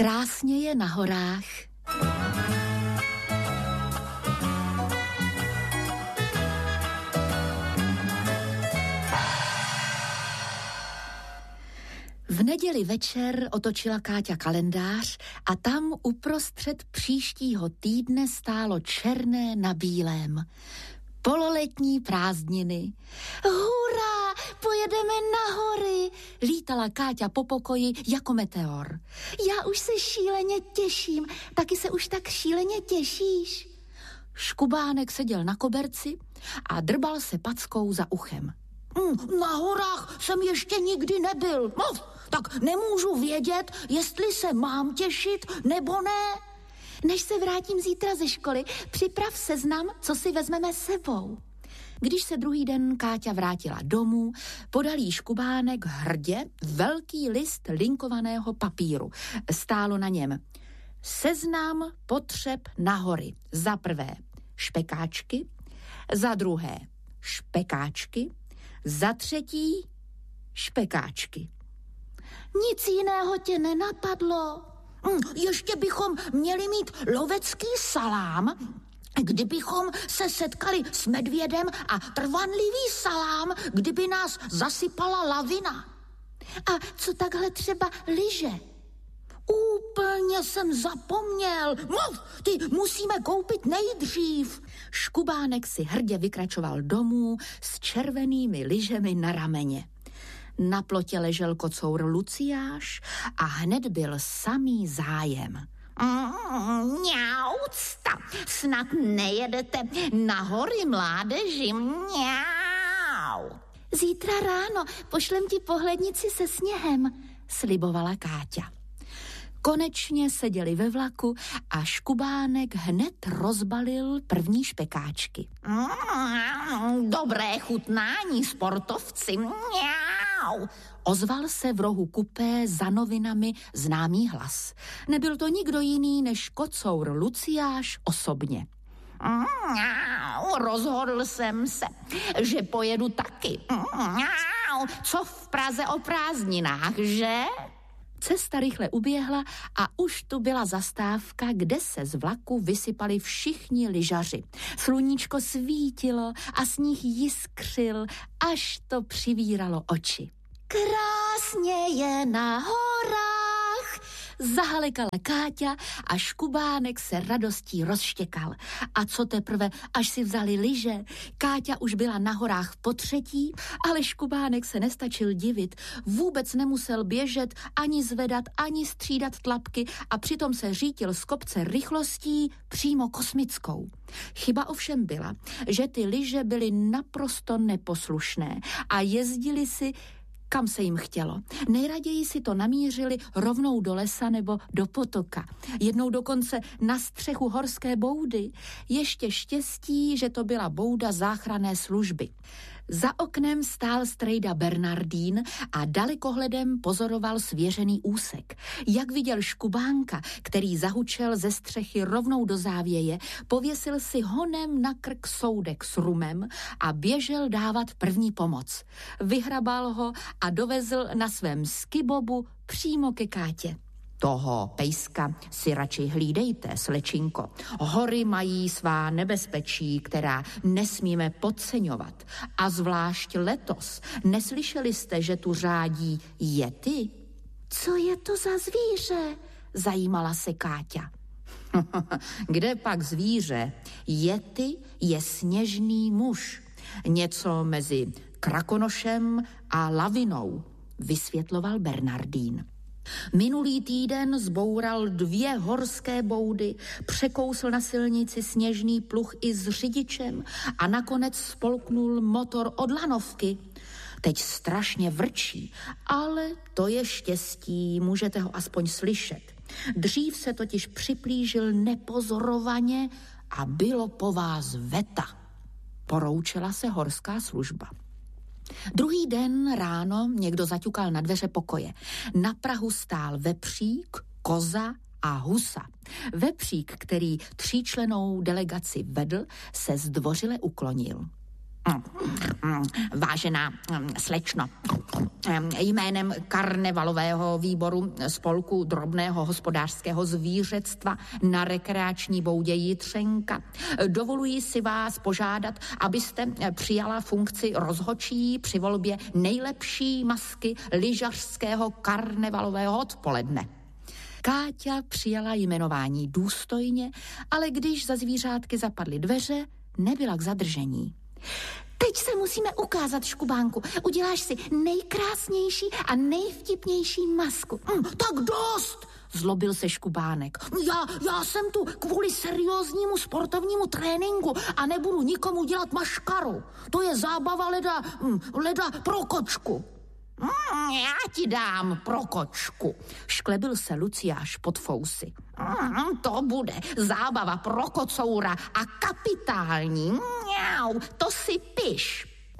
Krásně je na horách. V neděli večer otočila Káťa kalendář a tam uprostřed příštího týdne stálo černé na bílém. Pololetní prázdniny. Hurá, pojedeme na hory, lítala Káťa po pokoji jako meteor. Já už se šíleně těším, taky se už tak šíleně těšíš. Škubánek seděl na koberci a drbal se packou za uchem. Na horách jsem ještě nikdy nebyl. Tak nemůžu vědět, jestli se mám těšit nebo ne. Než se vrátím zítra ze školy, připrav seznam, co si vezmeme sebou. Když se druhý den Káťa vrátila domů, podal jí Škubánek hrdě velký list linkovaného papíru. Stálo na něm: seznam potřeb na hory. Za prvé špekáčky, za druhé špekáčky, za třetí špekáčky. Nic jiného tě nenapadlo? Ještě bychom měli mít lovecký salám, kdybychom se setkali s medvědem, a trvanlivý salám, kdyby nás zasypala lavina. A co takhle třeba lyže? Úplně jsem zapomněl. Ty musíme koupit nejdřív. Škubánek si hrdě vykračoval domů s červenými lyžemi na rameně. Na plotě ležel kocour Luciáš a hned byl samý zájem. Mňaucta, snad nejedete na hory, mládeži, mňau. Zítra ráno pošlem ti pohlednici se sněhem, slibovala Káťa. Konečně seděli ve vlaku a Škubánek hned rozbalil první špekáčky. Dobré chutnání, sportovci. Mňau. Ozval se v rohu kupé za novinami známý hlas. Nebyl to nikdo jiný než kocour Luciáš osobně. Rozhodl jsem se, že pojedu taky. Co v Praze o prázdninách, že? Cesta rychle uběhla a už tu byla zastávka, kde se z vlaku vysypali všichni lyžaři. Sluníčko svítilo a sníh jiskřil, až to přivíralo oči. Krásně je na horách, zahalekala Káťa a Škubánek se radostí rozštěkal. A co teprve, až si vzali lyže, Káťa už byla na horách potřetí, ale Škubánek se nestačil divit. Vůbec nemusel běžet, ani zvedat, ani střídat tlapky a přitom se řítil z kopce rychlostí přímo kosmickou. Chyba ovšem byla, že ty lyže byly naprosto neposlušné a jezdili si kam se jim chtělo. Nejraději si to namířili rovnou do lesa nebo do potoka. Jednou dokonce na střechu horské boudy. Ještě štěstí, že to byla bouda záchranné služby. Za oknem stál strejda Bernardín a dalekohledem pozoroval svěřený úsek. Jak viděl Škubánka, který zahučel ze střechy rovnou do závěje, pověsil si honem na krk soudek s rumem a běžel dávat první pomoc. Vyhrabal ho a dovezl na svém skibobu přímo ke Kátě. Toho pejska si radši hlídejte, slečinko. Hory mají svá nebezpečí, která nesmíme podceňovat. A zvlášť letos. Neslyšeli jste, že tu řádí yeti? Co je to za zvíře? Zajímala se Káťa. Kde pak zvíře? Yeti je sněžný muž. Něco mezi krakonošem a lavinou, vysvětloval Bernardín. Minulý týden zboural 2 horské boudy, překousl na silnici sněžný pluh i s řidičem a nakonec spolknul motor od lanovky. Teď strašně vrčí, ale to je štěstí, můžete ho aspoň slyšet. Dřív se totiž připlížil nepozorovaně a bylo po vás veta. Poroučela se horská služba. Druhý den ráno někdo zaťukal na dveře pokoje. Na prahu stál vepřík, koza a husa. Vepřík, který 3člennou delegaci vedl, se zdvořile uklonil. Vážená slečno, jménem karnevalového výboru Spolku drobného hospodářského zvířectva na rekreační boudě Jitřenka dovoluji si vás požádat, abyste přijala funkci rozhodčí při volbě nejlepší masky lyžařského karnevalového odpoledne. Káťa přijala jmenování důstojně, ale když za zvířátky zapadly dveře, nebyla k zadržení. Teď se musíme ukázat, Škubánku. Uděláš si nejkrásnější a nejvtipnější masku. Tak dost, zlobil se Škubánek. Já jsem tu kvůli serióznímu sportovnímu tréninku a nebudu nikomu dělat maškaru. To je zábava leda pro kočku. Já ti dám pro kočku, šklebil se Luciáš pod fousy. To bude zábava pro kocoura a kapitální. To si piš.